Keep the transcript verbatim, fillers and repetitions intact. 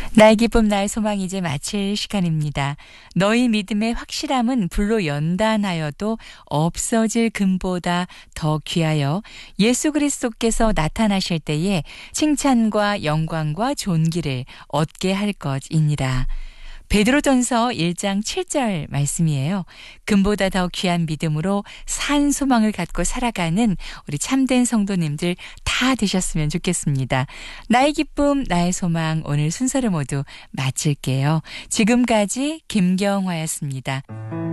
나의 기쁨 나의 소망 이제 마칠 시간입니다. 너희 믿음의 확실함은 불로 연단하여도 없어질 금보다 더 귀하여 예수 그리스도께서 나타나실 때에 칭찬과 영광과 존귀를 얻게 할 것이니라. 베드로전서 일 장 칠 절 말씀이에요. 금보다 더 귀한 믿음으로 산 소망을 갖고 살아가는 우리 참된 성도님들 다 되셨으면 좋겠습니다. 나의 기쁨, 나의 소망 오늘 순서를 모두 마칠게요. 지금까지 김경화였습니다.